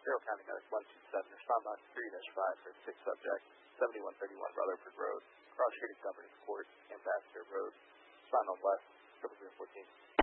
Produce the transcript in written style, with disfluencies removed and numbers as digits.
Carroll County Medic 127, respond on 3-5 for 6 subjects, 7131 Rutherford Road, cross street at Governor's Court, Ambassador Road, respond on west, 014.